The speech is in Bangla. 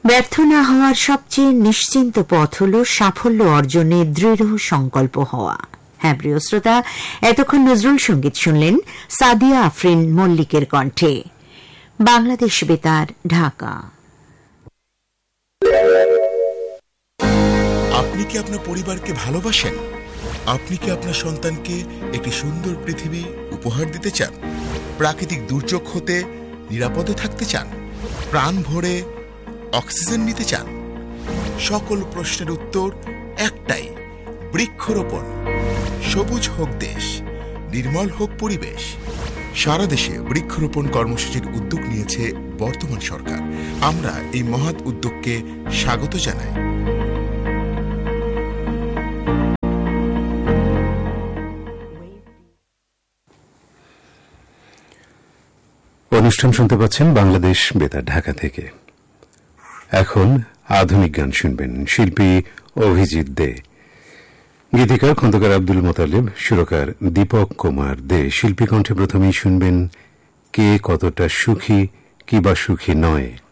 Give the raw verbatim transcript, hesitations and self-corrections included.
ব্যর্থ না হওয়ার সবচেয়ে নিশ্চিন্ত পথ হল সাফল্য অর্জনে দৃঢ় সংকল্প হওয়া। হ্যাঁ প্রিয় শ্রোতা, এতক্ষণ নজরুল সঙ্গীত শুনলেন সাদিয়া আফরিন মল্লিকের কণ্ঠে। বাংলাদেশ বেতার, ঢাকা। আপনি কি আপনার পরিবারকে ভালোবাসেন? আপনি কি আপনার সন্তানকে একটি সুন্দর পৃথিবী উপহার দিতে চান? প্রাকৃতিক দুর্যোগ হতে নিরাপদে থাকতে চান? প্রাণ ভরে অক্সিজেন নিতে চান? সকল প্রশ্নের উত্তর একটাই, বৃক্ষরোপণ। সবুজ হোক দেশ, নির্মল হোক পরিবেশ। সারা দেশে বৃক্ষরোপণ কর্মসূচির উদ্যোগ নিয়েছে বর্তমান সরকার। আমরা এই মহৎ উদ্যোগকে স্বাগত জানাই। অনুষ্ঠান শুনতে পাচ্ছেন বাংলাদেশ বেতার, ঢাকা থেকে। এখন আধুনিক গান শুনবেন, শিল্পী অভিজিৎ দে, গীতিকার খন্দকার আব্দুল মোতালেব, সুরকার দীপক কুমার দে। শিল্পী কণ্ঠে প্রথমেই শুনবেন কে কতটা সুখী, কি বা সুখী নয়।